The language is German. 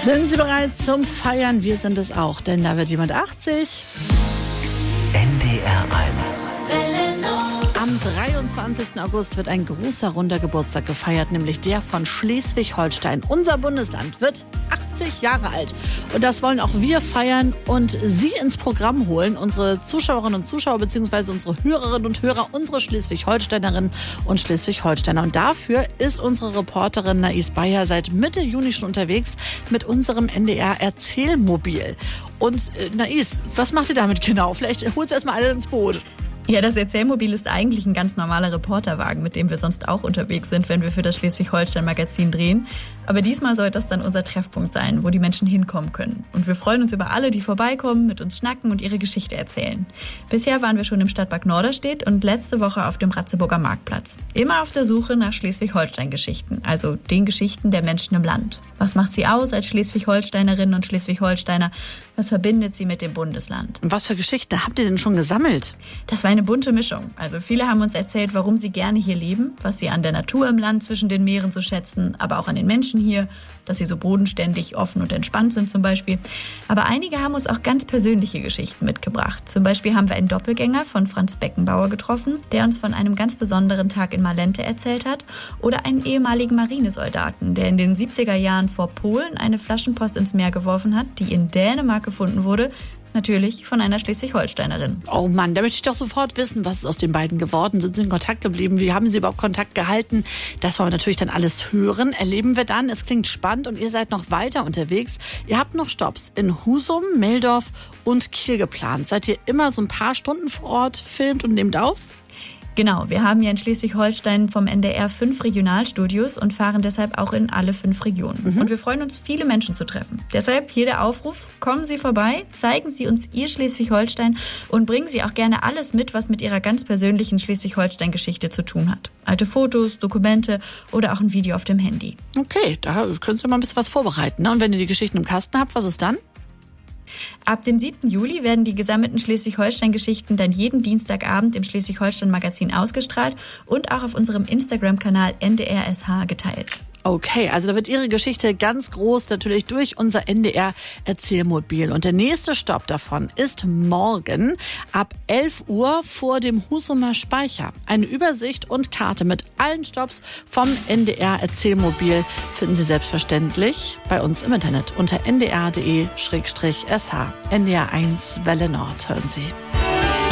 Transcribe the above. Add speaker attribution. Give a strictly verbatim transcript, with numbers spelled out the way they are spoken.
Speaker 1: Sind Sie bereit zum Feiern? Wir sind es auch, denn da wird jemand achtzig.
Speaker 2: N D R eins.
Speaker 1: Am dreiundzwanzigsten August wird ein großer runder Geburtstag gefeiert, nämlich der von Schleswig-Holstein. Unser Bundesland wird achtzig Jahre alt. Und das wollen auch wir feiern und Sie ins Programm holen. Unsere Zuschauerinnen und Zuschauer bzw. unsere Hörerinnen und Hörer, unsere Schleswig-Holsteinerinnen und Schleswig-Holsteiner. Und dafür ist unsere Reporterin Nais Bayer seit Mitte Juni schon unterwegs mit unserem N D R-Erzählmobil. Und äh, Nais, was macht ihr damit genau? Vielleicht holt ihr erstmal alle ins Boot.
Speaker 3: Ja, das Erzählmobil ist eigentlich ein ganz normaler Reporterwagen, mit dem wir sonst auch unterwegs sind, wenn wir für das Schleswig-Holstein-Magazin drehen. Aber diesmal soll das dann unser Treffpunkt sein, wo die Menschen hinkommen können. Und wir freuen uns über alle, die vorbeikommen, mit uns schnacken und ihre Geschichte erzählen. Bisher waren wir schon im Stadtpark Norderstedt und letzte Woche auf dem Ratzeburger Marktplatz. Immer auf der Suche nach Schleswig-Holstein-Geschichten, also den Geschichten der Menschen im Land. Was macht sie aus als Schleswig-Holsteinerinnen und Schleswig-Holsteiner? Was verbindet sie mit dem Bundesland?
Speaker 1: Was für Geschichten habt ihr denn schon gesammelt?
Speaker 3: Das war eine bunte Mischung. Also viele haben uns erzählt, warum sie gerne hier leben, was sie an der Natur im Land zwischen den Meeren so schätzen, aber auch an den Menschen hier, dass sie so bodenständig, offen und entspannt sind zum Beispiel. Aber einige haben uns auch ganz persönliche Geschichten mitgebracht. Zum Beispiel haben wir einen Doppelgänger von Franz Beckenbauer getroffen, der uns von einem ganz besonderen Tag in Malente erzählt hat, oder einen ehemaligen Marinesoldaten, der in den siebziger Jahren vor Polen eine Flaschenpost ins Meer geworfen hat, die in Dänemark gefunden wurde, natürlich von einer Schleswig-Holsteinerin.
Speaker 1: Oh Mann, da möchte ich doch sofort wissen, was ist aus den beiden geworden? Sind sie in Kontakt geblieben? Wie haben sie überhaupt Kontakt gehalten? Das wollen wir natürlich dann alles hören, erleben wir dann. Es klingt spannend und ihr seid noch weiter unterwegs. Ihr habt noch Stopps in Husum, Meldorf und Kiel geplant. Seid ihr immer so ein paar Stunden vor Ort, filmt und nehmt auf?
Speaker 3: Genau, wir haben ja in Schleswig-Holstein vom N D R fünf Regionalstudios und fahren deshalb auch in alle fünf Regionen. Mhm. Und wir freuen uns, viele Menschen zu treffen. Deshalb hier der Aufruf, kommen Sie vorbei, zeigen Sie uns Ihr Schleswig-Holstein und bringen Sie auch gerne alles mit, was mit Ihrer ganz persönlichen Schleswig-Holstein-Geschichte zu tun hat. Alte Fotos, Dokumente oder auch ein Video auf dem Handy.
Speaker 1: Okay, da können Sie mal ein bisschen was vorbereiten. Ne? Und wenn ihr die Geschichten im Kasten habt, was ist dann?
Speaker 3: Ab dem siebten Juli werden die gesammelten Schleswig-Holstein-Geschichten dann jeden Dienstagabend im Schleswig-Holstein-Magazin ausgestrahlt und auch auf unserem Instagram-Kanal N D R S H geteilt.
Speaker 1: Okay, also da wird Ihre Geschichte ganz groß natürlich durch unser N D R-Erzählmobil. Und der nächste Stopp davon ist morgen ab elf Uhr vor dem Husumer Speicher. Eine Übersicht und Karte mit allen Stopps vom N D R-Erzählmobil finden Sie selbstverständlich bei uns im Internet unter n d r punkt d e slash s h. N D R eins Welle Nord hören Sie.